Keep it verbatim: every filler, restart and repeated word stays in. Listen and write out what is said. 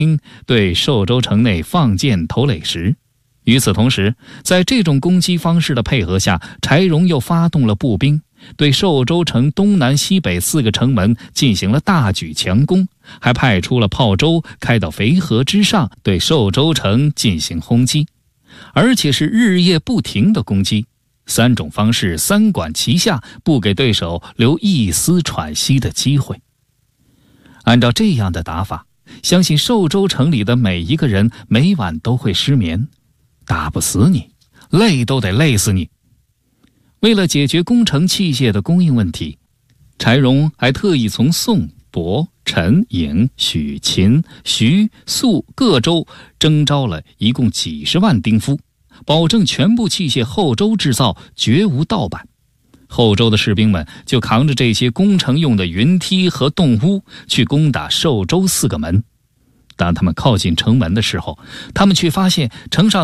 对寿州城内放箭投垒时。与此同时，在这种攻击方式的配合下，柴荣又发动了步兵，对寿州城东南西北四个城门进行了大举强攻，还派出了炮舟开到淝河之上，对寿州城进行轰击，而且是日夜不停的攻击。三种方式三管齐下，不给对手留一丝喘息的机会。按照这样的打法，相信寿州城里的每一个人每晚都会失眠，打不死你，累都得累死你。为了解决攻城器械的供应问题，柴荣还特意从宋、亳、陈、颍、许、秦、徐、宿各州征召了一共几十万丁夫，保证全部器械后周制造，绝无盗版。后周的士兵们就扛着这些攻城用的云梯和洞屋去攻打寿州四个门。当他们靠近城门的时候，他们却发现城上